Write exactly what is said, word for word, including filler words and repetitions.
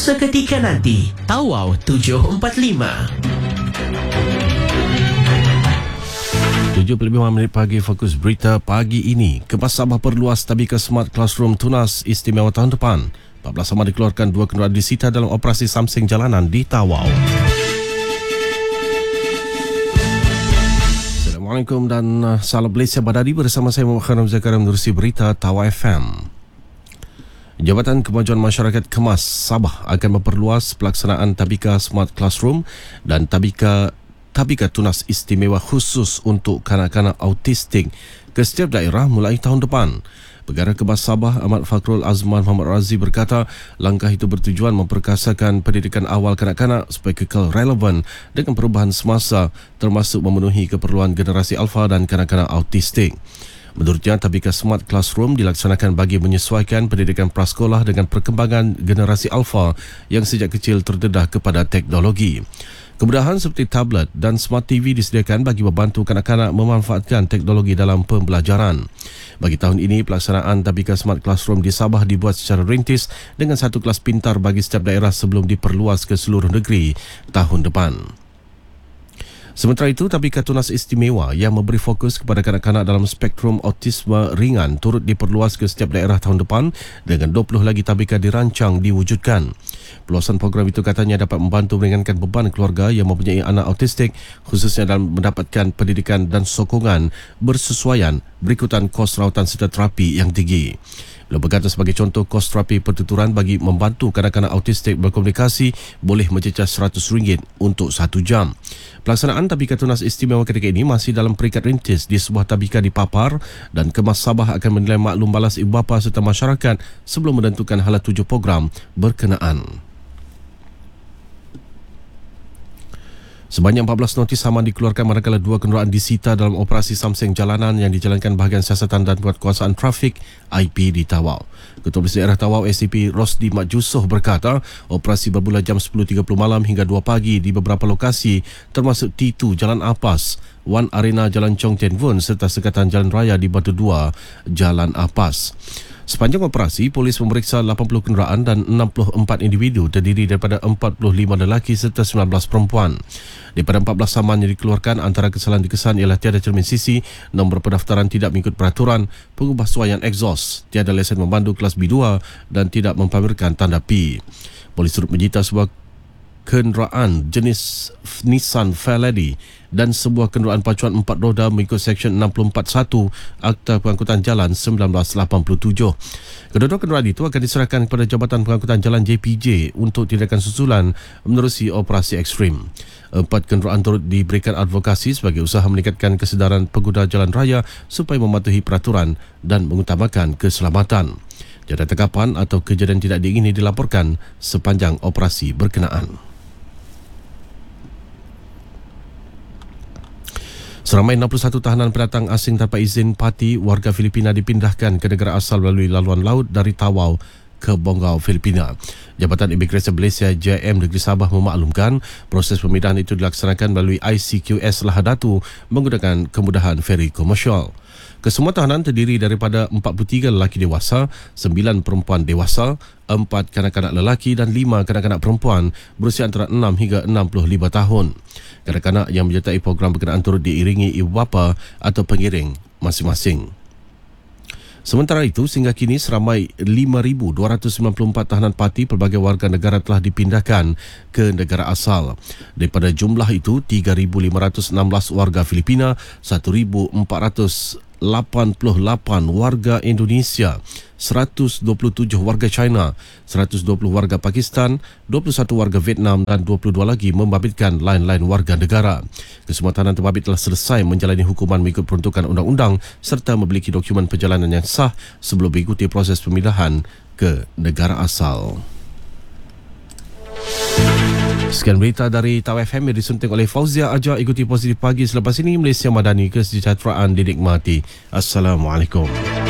seketika nanti. Tawau tujuh empat lima. tujuh puluh lima minit pagi, fokus berita pagi ini. Kemas Sabah perluas tabika Smart Classroom tunas istimewa tahun depan. empat belas Sama dikeluarkan, dua kenderaan disita dalam operasi samseng jalanan di Tawau. Assalamualaikum dan uh, salam Malaysia Badadi, bersama saya Muhammad Kharam Zakaria menerusi berita Tawau F M. Jabatan Kemajuan Masyarakat Kemas Sabah akan memperluas pelaksanaan tabika Smart Classroom dan tabika tabika tunas istimewa khusus untuk kanak-kanak autistik ke setiap daerah mulai tahun depan. Pegara Kemas Sabah Ahmad Fakrul Azman Muhammad Razi berkata, langkah itu bertujuan memperkasakan pendidikan awal kanak-kanak supaya kekal relevan dengan perubahan semasa, termasuk memenuhi keperluan generasi alfa dan kanak-kanak autistik. Menurutnya, tabika Smart Classroom dilaksanakan bagi menyesuaikan pendidikan prasekolah dengan perkembangan generasi alfa yang sejak kecil terdedah kepada teknologi. Kemudahan seperti tablet dan smart T V disediakan bagi membantu kanak-kanak memanfaatkan teknologi dalam pembelajaran. Bagi tahun ini, pelaksanaan tabika Smart Classroom di Sabah dibuat secara rintis dengan satu kelas pintar bagi setiap daerah sebelum diperluas ke seluruh negeri tahun depan. Sementara itu, tabika tunas istimewa yang memberi fokus kepada kanak-kanak dalam spektrum autisme ringan turut diperluas ke setiap daerah tahun depan dengan dua puluh lagi tabika dirancang diwujudkan. Peluasan program itu katanya dapat membantu meringankan beban keluarga yang mempunyai anak autistik, khususnya dalam mendapatkan pendidikan dan sokongan bersesuaian berikutan kos rawatan serta terapi yang tinggi. Beliau berkata sebagai contoh, kos terapi pertuturan bagi membantu kanak-kanak autistik berkomunikasi boleh mencecah seratus ringgit untuk satu jam. Pelaksanaan tabika tunas istimewa ketika ini masih dalam peringkat rintis di sebuah tabika di Papar, dan Kemas Sabah akan menilai maklum balas ibu bapa serta masyarakat sebelum menentukan hala tuju program berkenaan. Sebanyak empat belas notis saman dikeluarkan manakala dua kenderaan disita dalam operasi samseng jalanan yang dijalankan bahagian siasatan dan penguatkuasaan trafik I P di Tawau. Ketua Polis Daerah Tawau S C P Rosdi Mat Jusoh berkata, operasi bermula jam sepuluh tiga puluh malam hingga dua pagi di beberapa lokasi termasuk T dua Jalan Apas, Wan Arena Jalan Chong Ten Vun serta sekatan Jalan Raya di Batu Dua Jalan Apas. Sepanjang operasi, polis memeriksa lapan puluh kenderaan dan enam puluh empat individu terdiri daripada empat puluh lima lelaki serta sembilan belas perempuan. Daripada empat belas saman yang dikeluarkan, antara kesalahan dikesan ialah tiada cermin sisi, nombor pendaftaran tidak mengikut peraturan, pengubah suaian egsos, tiada lesen memandu kelas B dua dan tidak mempamerkan tanda P. Polis turut menyita sebuah kenderaan jenis Nissan Fairlady dan sebuah kenderaan pacuan empat roda mengikut Seksyen enam puluh empat satu Akta Pengangkutan Jalan seribu sembilan ratus lapan puluh tujuh. Kedua-dua kenderaan itu akan diserahkan kepada Jabatan Pengangkutan Jalan J P J untuk tindakan susulan menerusi operasi ekstrim. Empat kenderaan turut diberikan advokasi sebagai usaha meningkatkan kesedaran pengguna jalan raya supaya mematuhi peraturan dan mengutamakan keselamatan. Tiada tangkapan atau kejadian tidak diingini dilaporkan sepanjang operasi berkenaan. Seramai enam puluh satu tahanan pendatang asing tanpa izin parti warga Filipina dipindahkan ke negara asal melalui laluan laut dari Tawau ke Bonggau, Filipina. Jabatan Imigresen Malaysia J M Negeri Sabah memaklumkan proses pemindahan itu dilaksanakan melalui I C Q S Lahadatu menggunakan kemudahan feri komersial. Kesemua tahanan terdiri daripada empat puluh tiga lelaki dewasa, sembilan perempuan dewasa, empat kanak-kanak lelaki dan lima kanak-kanak perempuan berusia antara enam hingga enam puluh lima tahun. Kanak-kanak yang menyertai program berkenaan turut diiringi ibu bapa atau pengiring masing-masing. Sementara itu, sehingga kini seramai lima ribu dua ratus sembilan puluh empat tahanan parti pelbagai warga negara telah dipindahkan ke negara asal. Daripada jumlah itu, tiga ribu lima ratus enam belas warga Filipina, satu ribu empat ratus lapan puluh lapan warga Indonesia, seratus dua puluh tujuh warga China, seratus dua puluh warga Pakistan, dua puluh satu warga Vietnam dan dua puluh dua lagi membabitkan lain-lain warga negara. Kesemua tahanan terbabit telah selesai menjalani hukuman mengikut peruntukan undang-undang serta memiliki dokumen perjalanan yang sah sebelum mengikuti proses pemindahan ke negara asal. Sekian berita dari Tawau F M yang disunting oleh Fauzia Aja. Ikuti Positif Pagi selepas ini. Malaysia Madani, kesejahteraan dinikmati. Assalamualaikum.